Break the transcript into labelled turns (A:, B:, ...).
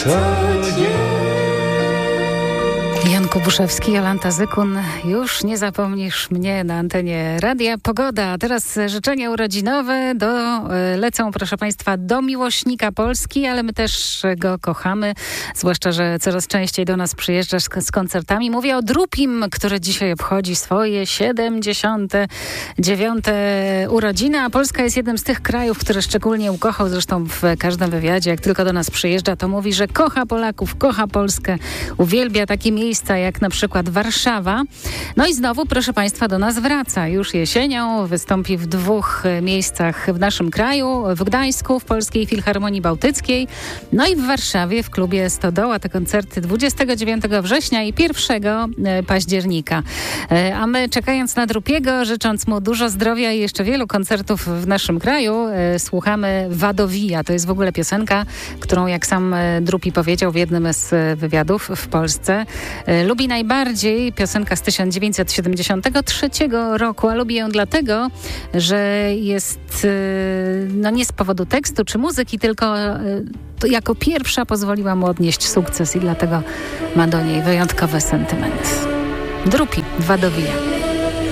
A: Jan Kubuszewski, Jolanta Zykun. Już nie zapomnisz mnie na antenie radia. Pogoda, a teraz życzenia urodzinowe lecą, proszę Państwa, do miłośnika Polski, ale my też go kochamy, zwłaszcza, że coraz częściej do nas przyjeżdżasz z koncertami. Mówię o Drupim, który dzisiaj obchodzi swoje 79. urodziny, a Polska jest jednym z tych krajów, który szczególnie ukochał, zresztą w każdym wywiadzie, jak tylko do nas przyjeżdża, to mówi, że kocha Polaków, kocha Polskę, uwielbia takie miejsca jak na przykład Warszawa. No i znowu, proszę Państwa, do nas wraca. Już jesienią wystąpi w 2 miejscach w naszym kraju, w Gdańsku, w Polskiej Filharmonii Bałtyckiej, no i w Warszawie, w klubie Stodoła. Te koncerty 29 września i 1 października. A my, czekając na Drupiego, życząc mu dużo zdrowia i jeszcze wielu koncertów w naszym kraju, słuchamy Wadowija. To jest w ogóle piosenka, którą, jak sam Drupi powiedział w jednym z wywiadów w Polsce, lubi najbardziej, piosenka z 1973 roku, a lubi ją dlatego, że jest nie z powodu tekstu czy muzyki, tylko jako pierwsza pozwoliła mu odnieść sukces i dlatego ma do niej wyjątkowy sentyment. Drupi, Wadowija.